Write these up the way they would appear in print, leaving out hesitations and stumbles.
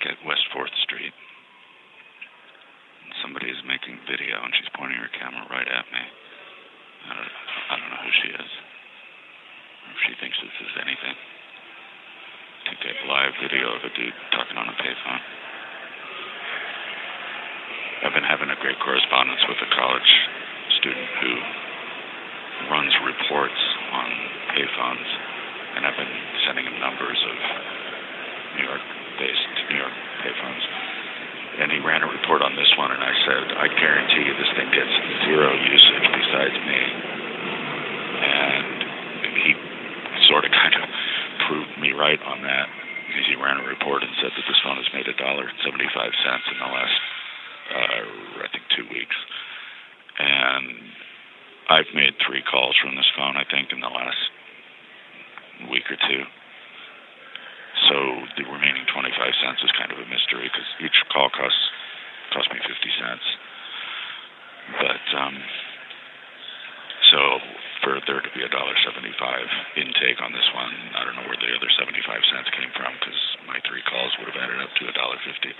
park at West 4th Street. And somebody is making video, and she's pointing her camera right at me. I don't know who she is, or if she thinks this is anything. Take a live video of a dude talking on a payphone. I've been having a great correspondence with a college student who runs reports on payphones, and I've been sending him numbers of New York payphones. And he ran a report on this one, and I said, I guarantee you this thing gets zero usage besides me. And he sort of kind of proved me right on that, because he ran a report and said that this phone has made $1.75 in the last, I think, 2 weeks. And I've made 3 calls from this phone, I think, in the last week or two. So the remaining 25 cents is kind of a mystery, because each call cost me 50 cents. But so for there to be $1.75 intake on this one, I don't know where the other 75 cents came from, because my 3 calls would have added up to $1.50.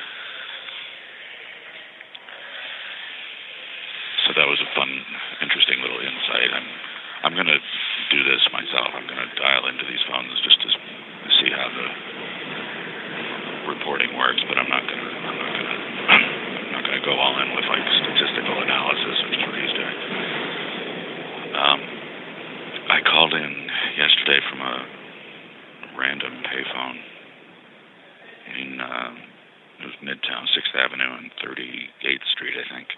So that was a fun, interesting little insight. I'm going to do this myself. I'm going to dial into these phones just to see how the reporting works, but I'm not going to go all in with like statistical analysis, which is what he's doing. I called in yesterday from a random payphone in it was Midtown, 6th Avenue and 38th Street, I think.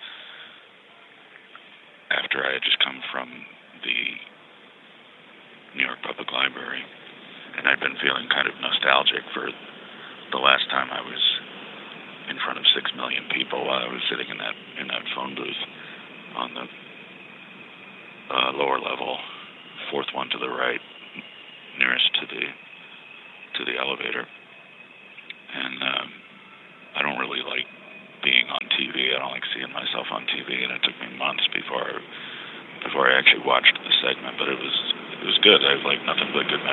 After I had just come from the New York Public Library, and I'd been feeling kind of nostalgic for the last time I was in front of 6 million people while I was sitting in that phone booth on the lower level, 4th one to the right, nearest to the elevator. And I don't really like being on TV. I don't like seeing myself on TV, and it took me months before I actually watched the segment. But it was good. I have like nothing but good memories.